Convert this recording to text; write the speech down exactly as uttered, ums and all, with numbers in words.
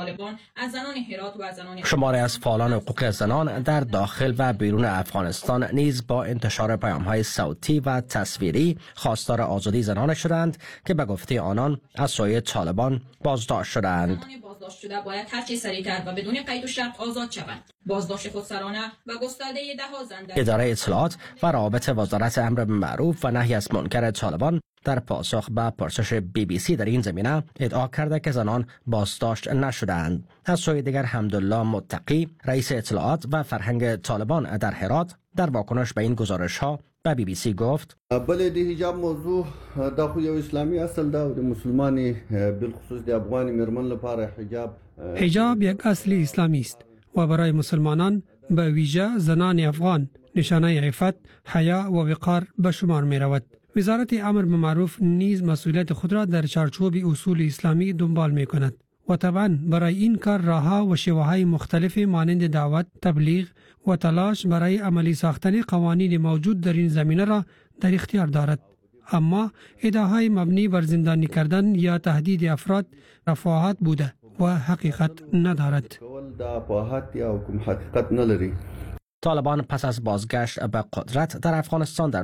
طالبان از زنان هرات و از زنان شماری از فعالان حقوق زنان در داخل و بیرون افغانستان نیز با انتشار پیام‌های صوتی و تصویری خواستار آزادی زنان شدند که به گفته آنان از سوی طالبان بازداشت شدند. زنان بازداشت شده باید هر چه سریعتر و بدون قید و شرط آزاد شوند. بازداشت خودسرانه و گسترده ده‌ها زن در اداره اطلاعات و روابط وزارت امر بالمعروف و نهی از منکر طالبان در پاسخ به پرسش بی بی سی در این زمینه ادعا کرده که زنان بازداشت نشدند. از سوی دیگر حمدالله متقی رئیس اطلاعات و فرهنگ طالبان در هرات در واکنش به این گزارش ها به بی بی سی گفت: بله د حجاب موضوع دا خو یو اسلامی اصل دا د مسلمانی بالخصوص د افغان مرمن لپاره حجاب حجاب یک اصل اسلامی است و برای مسلمانان به ویژه زنان افغان نشانه عفت، حیا و وقار به شمار می رود. وزارت امر به معروف نیز مسئولیت خود را در چارچوب اصول اسلامی دنبال می کند و طبعا برای این کار راهها و شیوه‌های مختلف مانند دعوت، تبلیغ و تلاش برای عملی ساختن قوانین موجود در این زمینه را در اختیار دارد. اما ادعاهای مبنی بر زندانی کردن یا تهدید افراد رفاهت بوده و حقیقت ندارد. طالبان پس از بازگشت به قدرت در افغانستان در